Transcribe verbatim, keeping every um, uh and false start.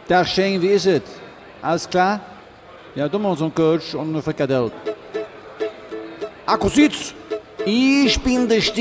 Tag Shane, wie ist es? Alles klar? Ja, du musst einen Coach und eine Frikadelle. Akku Sitz! Ich bin der Stier.